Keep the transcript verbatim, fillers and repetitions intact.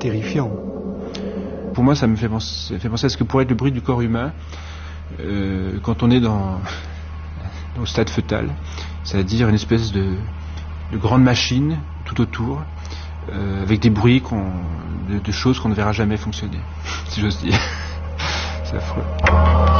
terrifiant. Pour moi, ça me fait penser, fait penser à ce que pourrait être le bruit du corps humain euh, quand on est dans, au stade fœtal, c'est-à-dire une espèce de, de grande machine tout autour, euh, avec des bruits, qu'on, de, de choses qu'on ne verra jamais fonctionner, si j'ose dire. C'est affreux.